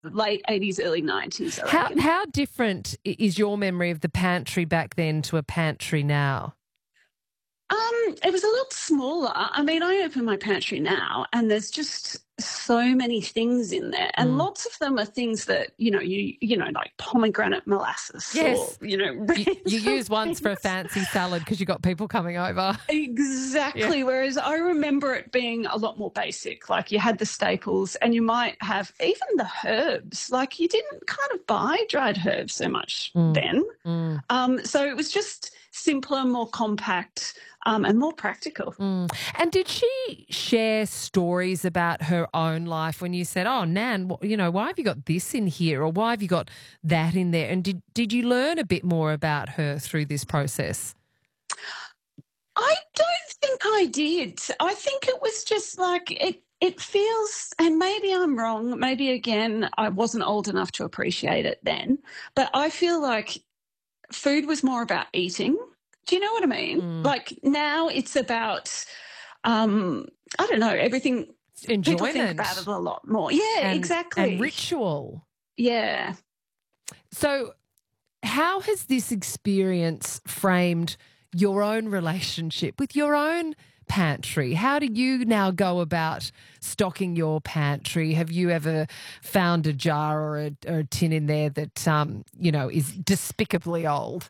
late 80s, early 90s, I How reckon. how different is your memory of the pantry back then to a pantry now? It was a lot smaller. I mean, I open my pantry now and there's just so many things in there. And Mm. lots of them are things that, like pomegranate molasses or, Yes. You random use once for a things. fancy salad because you got people coming over. Yeah. Exactly. Whereas I remember it being a lot more basic. Like you had the staples and you might have even the herbs. Like you didn't kind of buy dried herbs so much Mm, then. mm, So it was just simpler, more compact, and more practical. mm. And did she share stories about her own life when you said, "Oh, Nan, why have you got this in here, or why have you got that in there?" And did you learn a bit more about her through this process? I don't think I did. I think it was just like it feels, and maybe I'm wrong, maybe again I wasn't old enough to appreciate it then, but I feel like food was more about eating. Do you know what I mean? Mm. Like now it's about I don't know, everything. People think about it Enjoyment a lot more. Yeah, and exactly. ritual. Yeah. So, how has this experience framed your own relationship with your own pantry? How do you now go about stocking your pantry? Have you ever found a jar or a tin in there that is despicably old?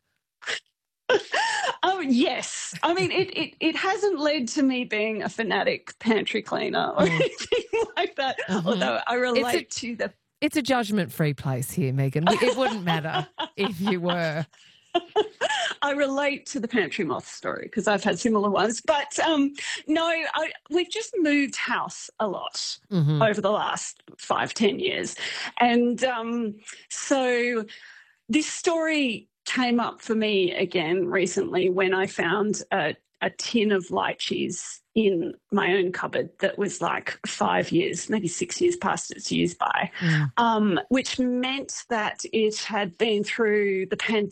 Oh yes. I mean it hasn't led to me being a fanatic pantry cleaner or Mm. anything like that. Hmm. Although I It's a relate to the it's a judgment-free place here, Megan. It wouldn't matter if you were. I relate to the pantry moth story because I've had similar ones. But no, we've just moved house a lot Hmm. over the last 5, 10 years. And so this story came up for me again recently when I found a tin of lychees in my own cupboard that was like 5 years, maybe 6 years past its use by, Mm. which meant that it had been through the pandemic